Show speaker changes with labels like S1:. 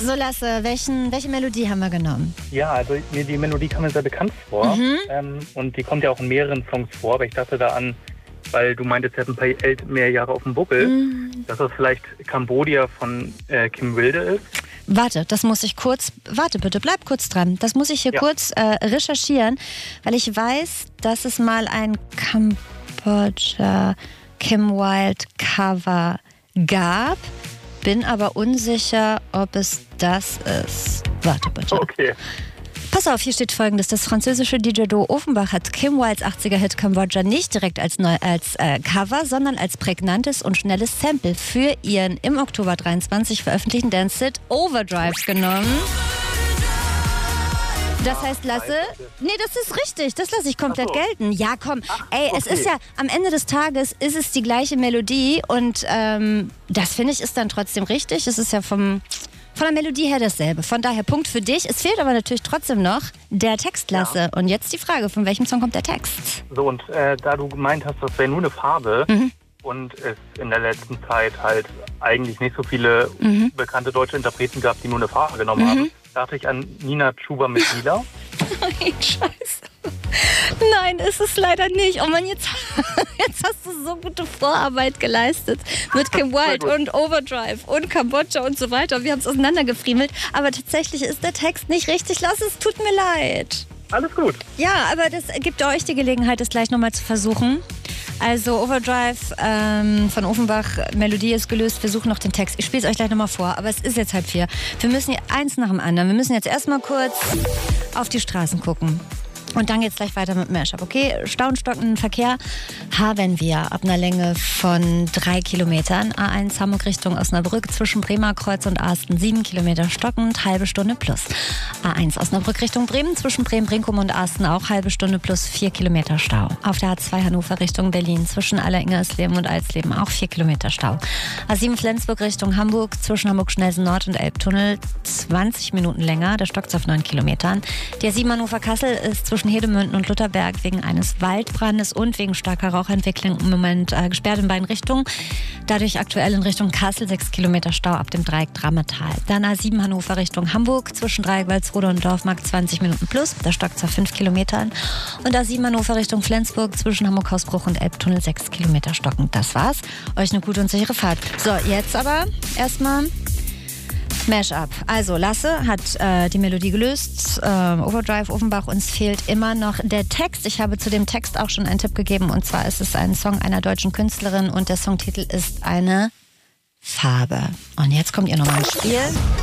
S1: So, Lasse, welche Melodie haben wir genommen?
S2: Ja, also mir die Melodie kam mir sehr bekannt vor. Und die kommt ja auch in mehreren Songs vor, aber ich dachte da an, weil du meintest, sie hat ein paar mehr Jahre auf dem Buckel, dass das vielleicht Cambodia von Kim Wilde ist.
S1: Warte, warte bitte, bleib kurz dran. Das muss ich hier kurz recherchieren, weil ich weiß, dass es mal ein Kambodscha Kim Wilde Cover gab. Bin aber unsicher, ob es das ist. Warte bitte.
S2: Okay.
S1: Pass auf, hier steht Folgendes. Das französische DJ-Duo Offenbach hat Kim Wildes 80er-Hit Kambodscha nicht direkt als Cover, sondern als prägnantes und schnelles Sample für ihren im Oktober 23 veröffentlichten Dance-Hit Overdrive genommen. Das heißt, Lasse, nee, das ist richtig, das lasse ich komplett gelten. Ja, komm, es ist ja, am Ende des Tages ist es die gleiche Melodie und das finde ich ist dann trotzdem richtig. Es ist ja von der Melodie her dasselbe. Von daher Punkt für dich. Es fehlt aber natürlich trotzdem noch der Text, Lasse. Ja. Und jetzt die Frage, von welchem Song kommt der Text?
S2: So, und da du gemeint hast, das wäre nur eine Farbe und es in der letzten Zeit halt eigentlich nicht so viele bekannte deutsche Interpreten gab, die nur eine Farbe genommen haben, dachte ich an Nina Chuba mit Lila.
S1: Nein, scheiße. Nein, ist es leider nicht. Oh Mann, jetzt hast du so gute Vorarbeit geleistet mit Kim Wilde und Overdrive und Kambodscha und so weiter. Wir haben es auseinandergefriemelt. Aber tatsächlich ist der Text nicht richtig. Es tut mir leid.
S2: Alles gut.
S1: Ja, aber das gibt euch die Gelegenheit, das gleich nochmal zu versuchen. Also Overdrive von Offenbach, Melodie ist gelöst, wir suchen noch den Text. Ich spiele es euch gleich nochmal vor, aber es ist jetzt 3:30. Wir müssen hier eins nach dem anderen. Wir müssen jetzt erstmal kurz auf die Straßen gucken. Und dann geht's gleich weiter mit Mashup, okay? Stau und stockenden Verkehr haben wir ab einer Länge von 3 Kilometern. A1 Hamburg Richtung Osnabrück zwischen Bremerkreuz und Asten 7 Kilometer stockend, halbe Stunde plus. A1 Osnabrück Richtung Bremen zwischen Bremen-Brinkum und Asten auch halbe Stunde plus 4 Kilometer Stau. Auf der A2 Hannover Richtung Berlin zwischen Aller-Ingersleben und Alsleben auch 4 Kilometer Stau. A7 Flensburg Richtung Hamburg zwischen Hamburg-Schnellsen Nord und Elbtunnel 20 Minuten länger, da stockt's auf 9 Kilometern. Die A7 Hannover-Kassel ist zwischen Hedemünden und Lutherberg wegen eines Waldbrandes und wegen starker Rauchentwicklung im Moment gesperrt in beiden Richtungen. Dadurch aktuell in Richtung Kassel 6 Kilometer Stau ab dem Dreieck Drammetal. Dann A7 Hannover Richtung Hamburg zwischen Dreieck Walsrode und Dorfmarkt 20 Minuten plus. Da stockt es auf 5 Kilometern. Und A7 Hannover Richtung Flensburg zwischen Hamburg-Hausbruch und Elbtunnel 6 Kilometer stockend. Das war's. Euch eine gute und sichere Fahrt. So, jetzt aber erstmal Mashup. Also Lasse hat die Melodie gelöst, Overdrive, Offenbach, uns fehlt immer noch der Text. Ich habe zu dem Text auch schon einen Tipp gegeben und zwar ist es ein Song einer deutschen Künstlerin und der Songtitel ist eine Farbe. Und jetzt kommt ihr nochmal ins Spiel.